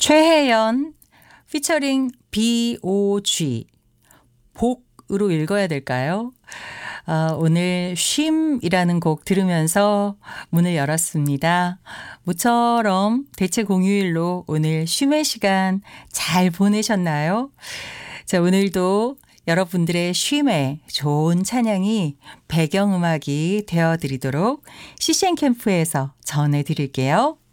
최혜연 피처링 B.O.G. 복으로 읽어야 될까요? 오늘 쉼이라는 곡 들으면서 문을 열었습니다. 모처럼 대체 공휴일로 오늘 쉼의 시간 잘 보내셨나요? 자, 오늘도 여러분들의 쉼에 좋은 찬양이 배경음악이 되어드리도록 CCN 캠프에서 전해드릴게요.